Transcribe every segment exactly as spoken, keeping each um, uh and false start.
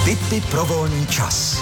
Tipy pro volný čas.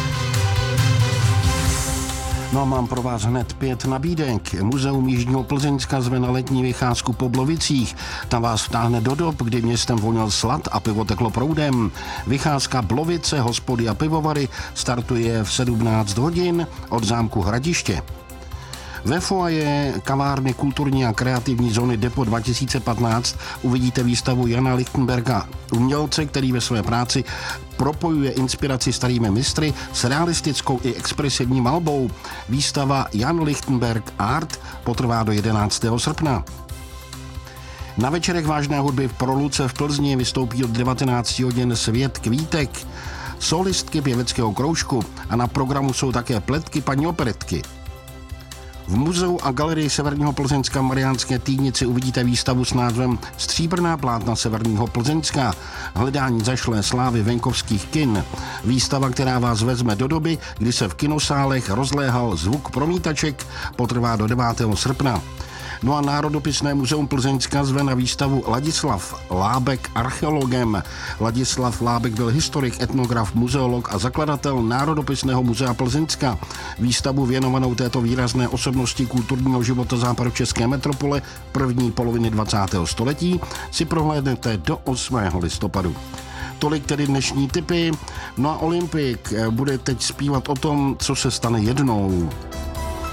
No a mám pro vás hned pět nabídek. Muzeum Jižního Plzeňska zve na letní vycházku po Blovicích. Tam vás vtáhne do dob, kdy městem vonil slad a pivo teklo proudem. Vycházka Blovice, hospody a pivovary startuje v sedmnáct hodin od zámku Hradiště. Ve foaje kavárny kulturní a kreativní zóny Depo dva tisíce patnáct uvidíte výstavu Jana Lichtenberga, umělce, který ve své práci propojuje inspiraci starými mistry s realistickou i expresivní malbou. Výstava Jan Lichtenberg Art potrvá do jedenáctého srpna. Na večerech vážné hudby v Proluce v Plzni vystoupí od devatenácti hodin Svět kvítek, solistky pěveckého kroužku a na programu jsou také pletky paní operetky. V muzeu a galerii Severního Plzeňska v Mariánské Týdnici uvidíte výstavu s názvem Stříbrná plátna Severního Plzeňska. Hledání zašlé slávy venkovských kin. Výstava, která vás vezme do doby, kdy se v kinosálech rozléhal zvuk promítaček, potrvá do devátého srpna. No a Národopisné muzeum Plzeňska zve na výstavu Ladislav Lábek archeologem. Ladislav Lábek byl historik, etnograf, muzeolog a zakladatel Národopisného muzea Plzeňska. Výstavu věnovanou této výrazné osobnosti kulturního života západočeské metropole první poloviny dvacátého století si prohlédnete do osmého listopadu. Tolik tedy dnešní tipy. No a Olympik bude teď zpívat o tom, co se stane jednou.